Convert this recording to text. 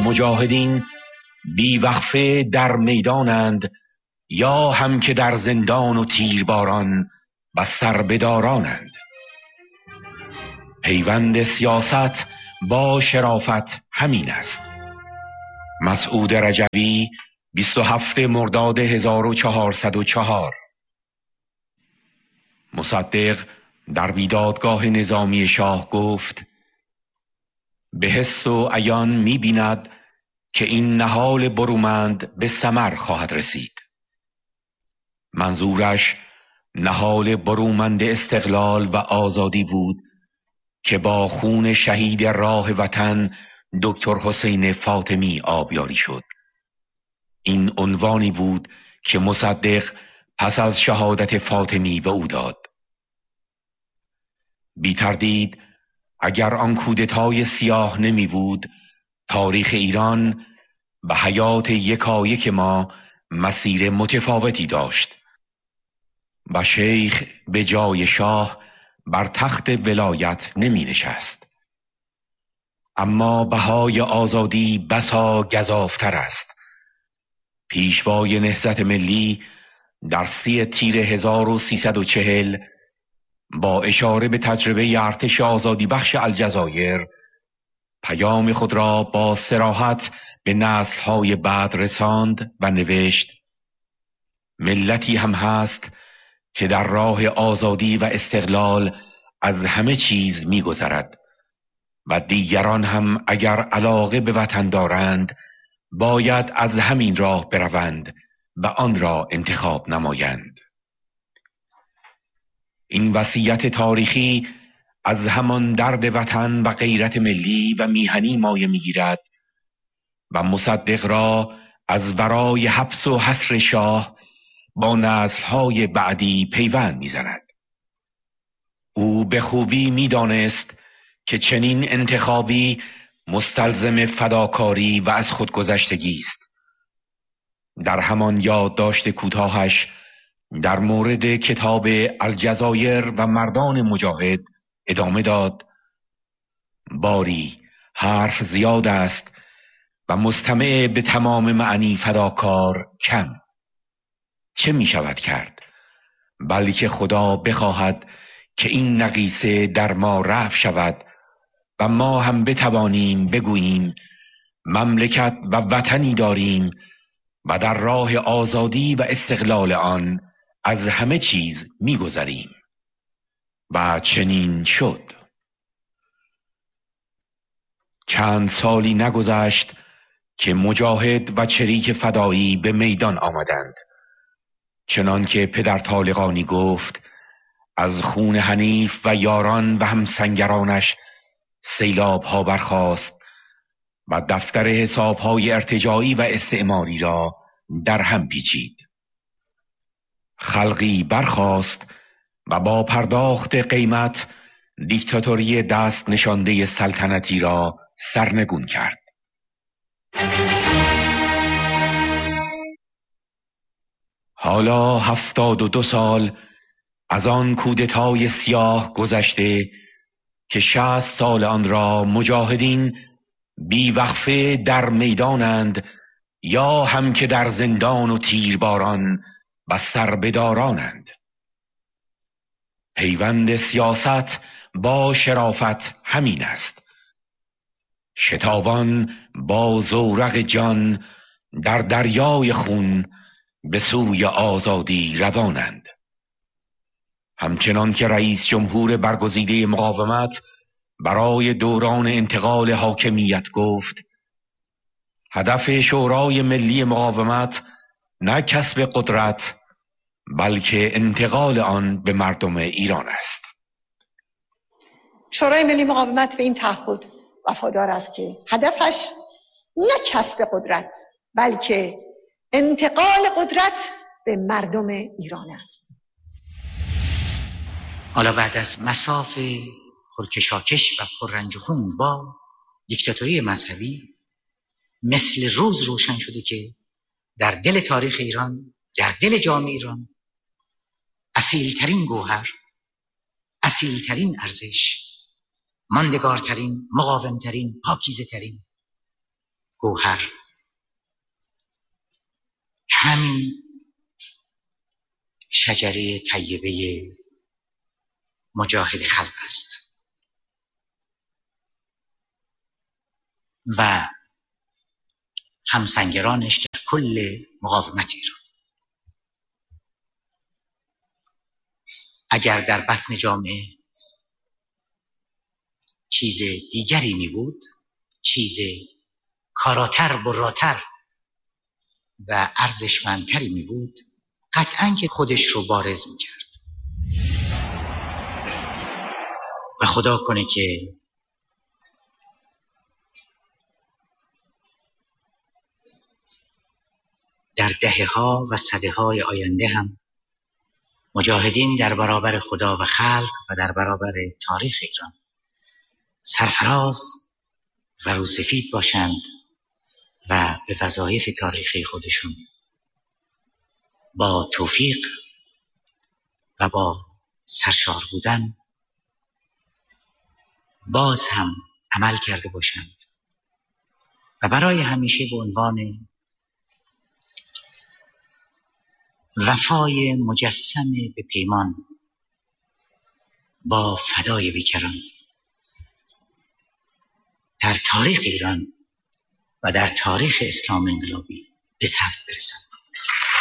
مجاهدین بی وقفه در میدانند، یا هم که در زندان و تیرباران و سربدارانند. پیوند سیاست با شرافت همین است. مسعود رجوی 27 مرداد 1404. مصدق در بیدادگاه نظامی شاه گفت: به حس و عیان می بیند که این نهال برومند به ثمر خواهد رسید. منظورش نهال برومند استقلال و آزادی بود که با خون شهید راه وطن دکتر حسین فاطمی آبیاری شد. این عنوانی بود که مصدق پس از شهادت فاطمی به او داد. بی تردید اگر آن کودتای سیاه نمی بود، تاریخ ایران و حیات یکایک ما مسیر متفاوتی داشت و شیخ به جای شاه بر تخت ولایت نمی نشست. اما بهای آزادی بسا گزافتر است. پیشوای نهضت ملی در 30 تیر 1340 با اشاره به تجربه ارتش آزادی بخش الجزایر پیام خود را با صراحت به نسل‌های بعد رساند و نوشت: ملتی هم هست که در راه آزادی و استقلال از همه چیز می‌گذرد و دیگران هم اگر علاقه به وطن دارند باید از همین راه بروند و آن را انتخاب نمایند. این وصیت تاریخی از همان درد وطن و غیرت ملی و میهنی مایه میگیرد و مصدق را از ورای حبس و حصر شاه با نسل‌های بعدی پیوند میزند. او به خوبی میدانست که چنین انتخابی مستلزم فداکاری و از خودگذشتگی است. در همان یادداشت کوتاهش در مورد کتاب الجزایر و مردان مجاهد ادامه داد: باری حرف زیاد است و مستمع به تمام معنی فداکار کم. چه می شود کرد؟ بلکه خدا بخواهد که این نقیصه در ما رفع شود و ما هم بتوانیم بگوییم مملکت و وطنی داریم و در راه آزادی و استقلال آن از همه چیز می‌گذریم. و چنین شد. چند سالی نگذشت که مجاهد و چریک فدایی به میدان آمدند. چنان که پدر طالقانی گفت: از خون حنیف و یاران و همسنگرانش سیلاب ها برخاست و دفتر حساب های ارتجاعی و استعماری را در هم پیچید. خلقی برخاست و با پرداخت قیمت دیکتاتوری دست نشانده سلطنتی را سرنگون کرد. حالا 72 سال از آن کودتای سیاه گذشته که 60 سال آن را مجاهدین بی وقفه در میدانند، یا هم که در زندان و تیرباران و سربدارانند. پیوند سیاست با شرافت همین است. شتابان با زورق جان در دریای خون به سوی آزادی روانند. همچنان که رئیس جمهور برگزیده مقاومت برای دوران انتقال حاکمیت گفت: هدف شورای ملی مقاومت نه کسب قدرت بلکه انتقال آن به مردم ایران است. شورای ملی مقاومت به این تعهد وفادار است که هدفش نه کسب قدرت بلکه انتقال قدرت به مردم ایران است. حالا بعد از مصاف پرکشاکش و پررنج و خون با دیکتاتوری مذهبی، مثل روز روشن شده که در دل تاریخ ایران، در دل جامعه ایران، اصیلترین گوهر، اصیلترین ارزش، ماندگارترین، مقاومترین، پاکیزه‌ترین گوهر همین شجره طیبه مجاهد خلق است و همسنگرانش در کل مقاومت ایران. اگر در بطن جامعه چیز دیگری می بود، چیز کاراتر، براتر و ارزشمندتری می بود، قطعاً که خودش رو بارز می کرد. و خدا کنه که در دهه‌ها و سده‌های آینده هم مجاهدین در برابر خدا و خلق و در برابر تاریخ ایران سرفراز و روسفید باشند و به وظایف تاریخی خودشون با توفیق و با سرشار بودن باز هم عمل کرده باشند و برای همیشه به عنوان وفای مجسم به پیمان با فدای بیکران در تاریخ ایران و در تاریخ اسلام انقلابی به ثبت برسند.